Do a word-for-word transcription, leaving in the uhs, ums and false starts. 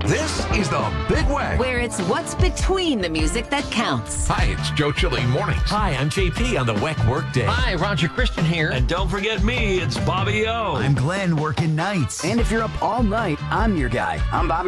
This is the Big Wag. where it's what's between the music that counts. Hi, it's Joe Chili Mornings. Hi, I'm J P on the W E C Workday. Hi, Roger Christian here. And don't forget me, it's Bobby O. I'm Glenn working nights. And if you're up all night, I'm your guy. I'm Bobby